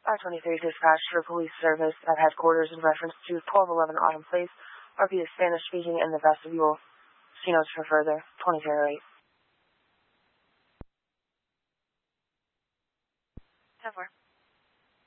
I-23 dispatch for police service at headquarters in reference to 1211 Autumn Place. RP is Spanish speaking in the vestibule. See notes for further. 2008. 10-4.